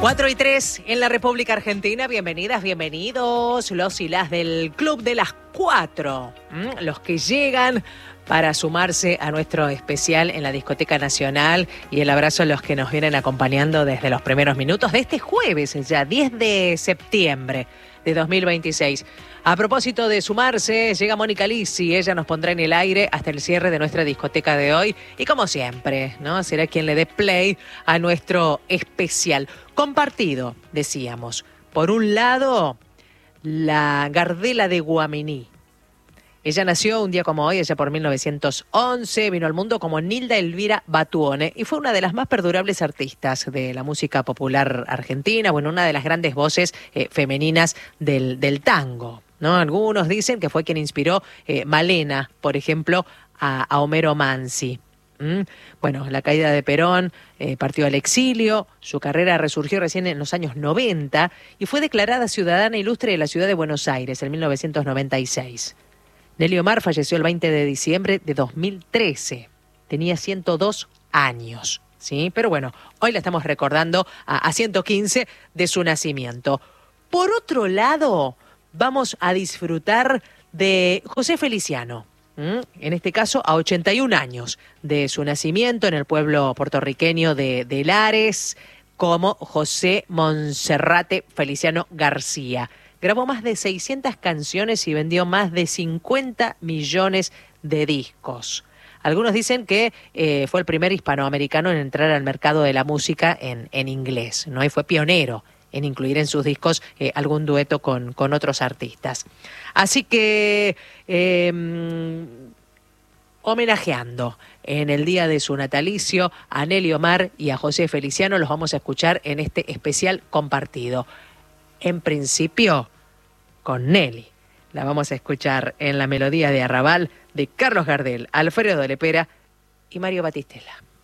4:03 en la República Argentina. Bienvenidas, bienvenidos los y las del Club de las 4. Los que llegan para sumarse a nuestro especial en la Discoteca Nacional, y el abrazo a los que nos vienen acompañando desde los primeros minutos de este jueves, ya 10 de septiembre de 2026. A propósito de sumarse, llega Mónica Lisi. Ella nos pondrá en el aire hasta el cierre de nuestra discoteca de hoy. Y como siempre, ¿no?, será quien le dé play a nuestro especial compartido, decíamos. Por un lado, la Gardela de Guaminí. Ella nació un día como hoy, allá por 1911, vino al mundo como Nilda Elvira Batuone y fue una de las más perdurables artistas de la música popular argentina, bueno, una de las grandes voces femeninas del tango, ¿no? Algunos dicen que fue quien inspiró Malena, por ejemplo, a Homero Mansi. Bueno, la caída de Perón, partió al exilio, su carrera resurgió recién en los años 90 y fue declarada ciudadana ilustre de la ciudad de Buenos Aires en 1996. Nelly Omar falleció el 20 de diciembre de 2013. Tenía 102 años, ¿sí? Pero bueno, hoy la estamos recordando a 115 de su nacimiento. Por otro lado, vamos a disfrutar de José Feliciano. En este caso, a 81 años de su nacimiento en el pueblo puertorriqueño de Lares, como José Monserrate Feliciano García. Grabó más de 600 canciones y vendió más de 50 millones de discos. Algunos dicen que fue el primer hispanoamericano en entrar al mercado de la música en inglés, ¿no? Y fue pionero en incluir en sus discos algún dueto con otros artistas. Así que, homenajeando en el día de su natalicio a Nelly Omar y a José Feliciano, los vamos a escuchar en este especial compartido. En principio, con Nelly. La vamos a escuchar en la melodía de Arrabal de Carlos Gardel, Alfredo de Lepera y Mario Batistela.